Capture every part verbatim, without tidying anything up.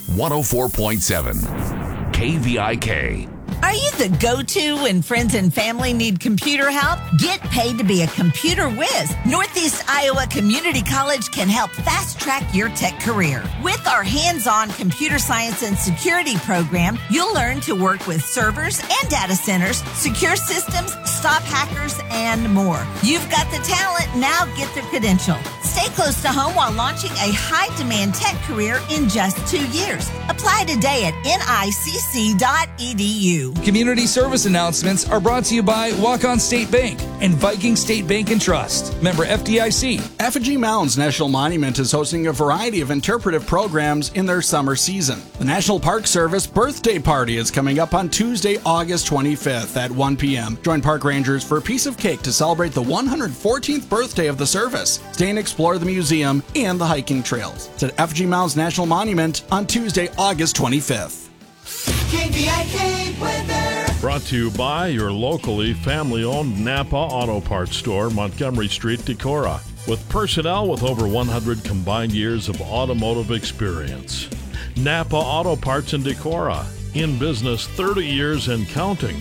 one oh four point seven K V I K. Are you the go-to when friends and family need computer help? Get paid to be a computer whiz. Northeast Iowa Community College can help fast-track your tech career. With our hands-on computer science and security program, you'll learn to work with servers and data centers, secure systems, stop hackers, and more. You've got the talent, now get the credential. Stay close to home while launching a high-demand tech career in just two years. Apply today at N I C C dot E D U. Community service announcements are brought to you by Walk-On State Bank and Viking State Bank and Trust. Member F D I C. Effigy Mounds National Monument is hosting a variety of interpretive programs in their summer season. The National Park Service birthday party is coming up on Tuesday, August twenty-fifth at one p.m. Join park rangers for a piece of cake to celebrate the one hundred fourteenth birthday of the service. Stay and explore the museum and the hiking trails. It's at Effigy Mounds National Monument on Tuesday, August twenty-fifth. K V I K weather. Brought to you by your locally family-owned Napa Auto Parts store, Montgomery Street, Decorah, with personnel with over one hundred combined years of automotive experience. Napa Auto Parts in Decorah, in business thirty years and counting.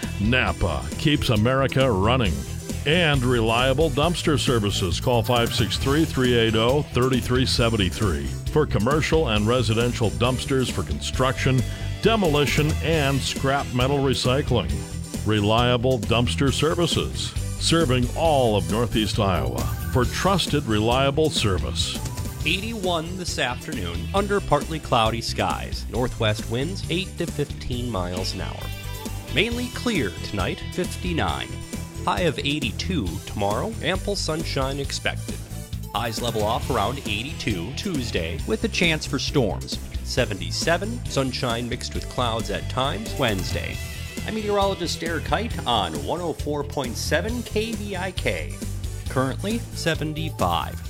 Napa keeps America running. And reliable dumpster services. Call five six three, three eight zero, three three seven three for commercial and residential dumpsters for construction, demolition, and scrap metal recycling. Reliable dumpster services, serving all of Northeast Iowa for trusted, reliable service. eighty-one this afternoon under partly cloudy skies. Northwest winds eight to fifteen miles an hour. Mainly clear tonight, fifty-nine. High of eighty-two tomorrow, ample sunshine expected. Highs level off around eighty-two Tuesday with a chance for storms. seventy-seven, sunshine mixed with clouds at times Wednesday. I'm meteorologist Derek Kite on one oh four point seven K V I K. Currently seventy-five.